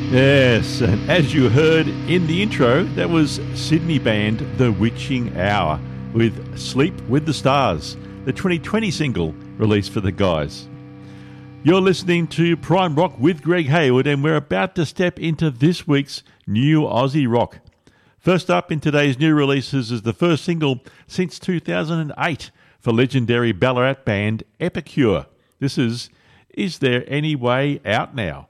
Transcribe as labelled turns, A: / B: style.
A: Yes, and as you heard in the intro, that was Sydney band The Witching Hour with Sleep with the Stars, the 2020 single released for the guys. You're listening to Prime Rock with Greg Hayward, and we're about to step into this week's new Aussie rock. First up in today's new releases is the first single since 2008 for legendary Ballarat band Epicure. This is There Any Way Out Now?